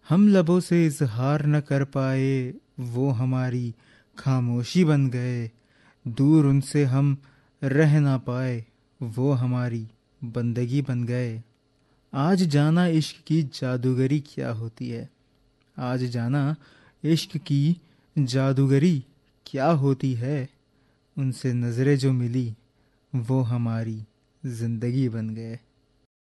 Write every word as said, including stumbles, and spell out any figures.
हम लबों से इजहार न कर पाए, वो हमारी खामोशी बन गए। दूर उनसे हम रह ना पाए, वो हमारी बंदगी बन गए। आज जाना इश्क की जादूगरी क्या होती है। आज जाना इश्क की जादूगरी क्या होती है। उनसे नजरें जो मिली, वो हमारी जिंदगी बन गए।